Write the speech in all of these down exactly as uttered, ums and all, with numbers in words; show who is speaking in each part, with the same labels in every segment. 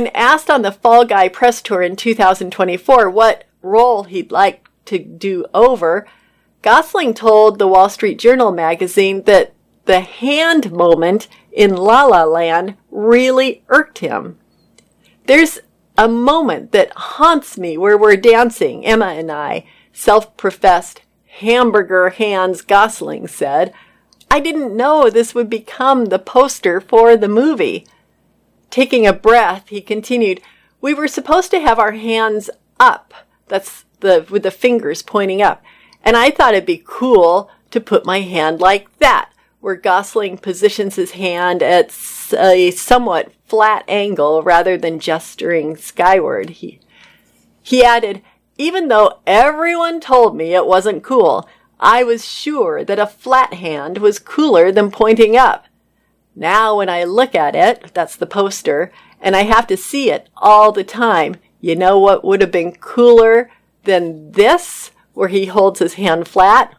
Speaker 1: When asked on the Fall Guy press tour in two thousand twenty-four what role he'd like to do over, Gosling told the Wall Street Journal magazine that the hand moment in La La Land really irked him. There's a moment that haunts me where we're dancing, Emma and I, self-professed hamburger hands Gosling said. I didn't know this would become the poster for the movie. Taking a breath, he continued, we were supposed to have our hands up. That's the with the fingers pointing up. And I thought it'd be cool to put my hand like that, where Gosling positions his hand at a somewhat flat angle rather than gesturing skyward. He, he added, even though everyone told me it wasn't cool, I was sure that a flat hand was cooler than pointing up. Now when I look at it, that's the poster, and I have to see it all the time, you know what would have been cooler than this, where he holds his hand flat?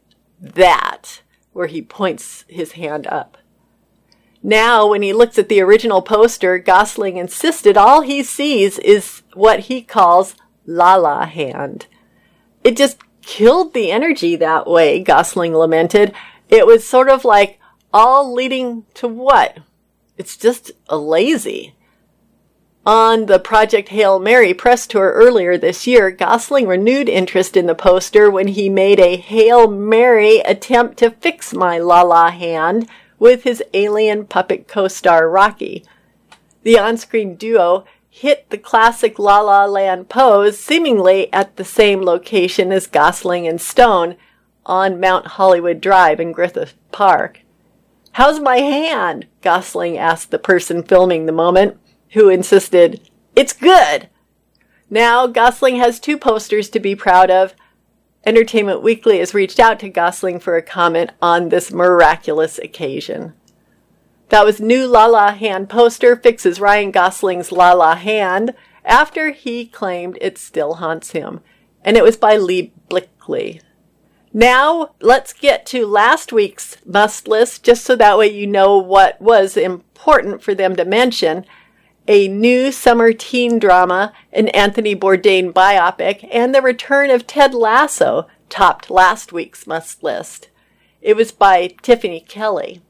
Speaker 1: That, where he points his hand up. Now, when he looks at the original poster, Gosling insisted all he sees is what he calls La La hand. It just killed the energy that way, Gosling lamented. It was sort of like all leading to what? It's just a lazy. On the Project Hail Mary press tour earlier this year, Gosling renewed interest in the poster when he made a Hail Mary attempt to fix my La La hand with his alien puppet co-star Rocky. The on-screen duo hit the classic La La Land pose seemingly at the same location as Gosling and Stone on Mount Hollywood Drive in Griffith Park. How's my hand? Gosling asked the person filming the moment, who insisted, it's good. Now Gosling has two posters to be proud of. Entertainment Weekly has reached out to Gosling for a comment on this miraculous occasion. That was new La La Hand poster fixes Ryan Gosling's La La Hand after he claimed it still haunts him. And it was by Lee Blickley. Now, let's get to last week's must list, just so that way you know what was important for them to mention. A new summer teen drama, an Anthony Bourdain biopic, and the return of Ted Lasso topped last week's must list. It was by Tiffany Kelly.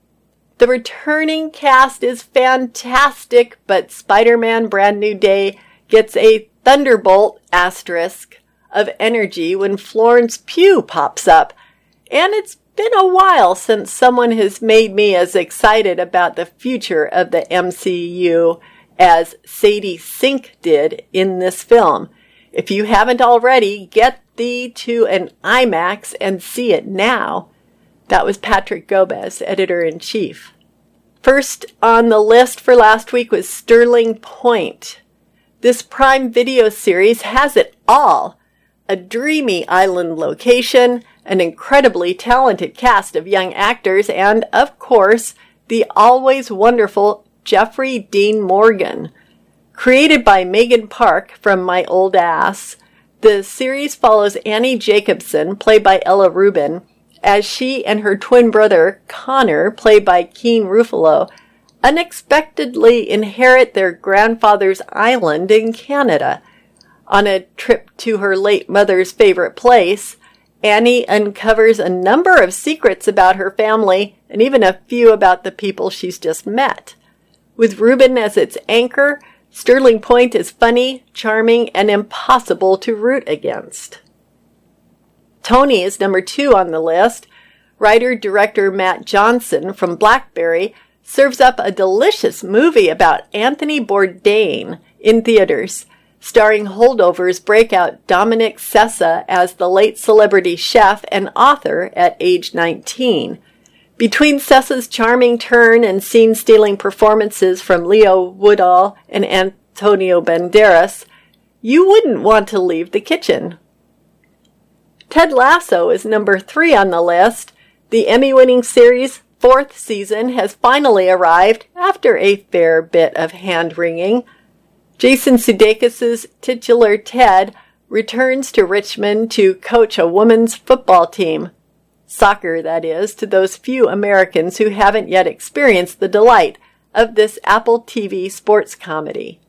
Speaker 1: The returning cast is fantastic, but Spider-Man Brand New Day gets a thunderbolt asterisk of energy when Florence Pugh pops up. And it's been a while since someone has made me as excited about the future of the M C U as Sadie Sink did in this film. If you haven't already, get thee to an IMAX and see it now. That was Patrick Gomez, editor-in-chief. First on the list for last week was Sterling Point. This Prime Video series has it all. A dreamy island location, an incredibly talented cast of young actors, and, of course, the always wonderful Jeffrey Dean Morgan. Created by Megan Park from My Old Ass, the series follows Annie Jacobson, played by Ella Rubin, as she and her twin brother, Connor, played by Keen Ruffalo, unexpectedly inherit their grandfather's island in Canada. On a trip to her late mother's favorite place, Annie uncovers a number of secrets about her family and even a few about the people she's just met. With Rubin as its anchor, Sterling Point is funny, charming, and impossible to root against. Tony is number two on the list. Writer-director Matt Johnson from Blackberry serves up a delicious movie about Anthony Bourdain in theaters, starring Holdovers breakout Dominic Sessa as the late celebrity chef and author at age nineteen. Between Sessa's charming turn and scene-stealing performances from Leo Woodall and Antonio Banderas, you wouldn't want to leave the kitchen. Ted Lasso is number three on the list. The Emmy-winning series' fourth season has finally arrived after a fair bit of hand-wringing. Jason Sudeikis' titular Ted returns to Richmond to coach a women's football team. Soccer, that is, to those few Americans who haven't yet experienced the delight of this Apple T V sports comedy.